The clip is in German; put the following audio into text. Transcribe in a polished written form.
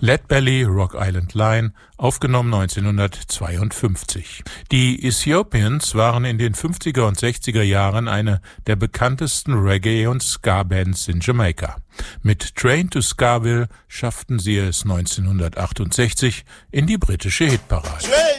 Lead Belly, Rock Island Line, aufgenommen 1952. Die Ethiopians waren in den 50er und 60er Jahren eine der bekanntesten Reggae- und Ska-Bands in Jamaika. Mit Train to Skaville schafften sie es 1968 in die britische Hitparade.